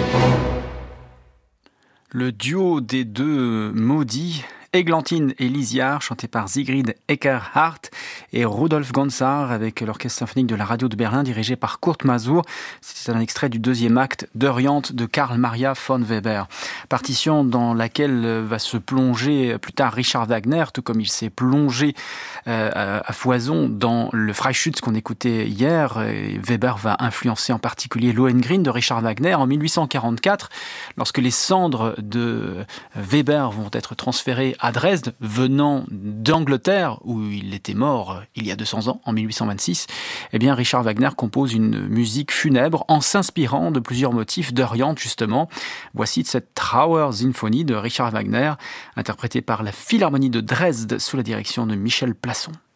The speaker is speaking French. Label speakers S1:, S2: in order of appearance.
S1: Le duo des deux maudits, Églantine et Lysiard, chanté par Sigrid Eckerhardt et Rudolf Gonzar avec l'orchestre symphonique de la radio de Berlin dirigé par Kurt Masur. C'est un extrait du deuxième acte d'Orient de Karl Maria von Weber. Partition dans laquelle va se plonger plus tard Richard Wagner, tout comme il s'est plongé à foison dans le Freischütz qu'on écoutait hier. Weber va influencer en particulier Lohengrin de Richard Wagner en 1844, lorsque les cendres de Weber vont être transférées à Dresde, venant d'Angleterre, où il était mort il y a 200 ans, en 1826, eh bien Richard Wagner compose une musique funèbre en s'inspirant de plusieurs motifs d'Orient, justement. Voici cette Trauer-Symphonie de Richard Wagner, interprétée par la Philharmonie de Dresde sous la direction de Michel Plasson.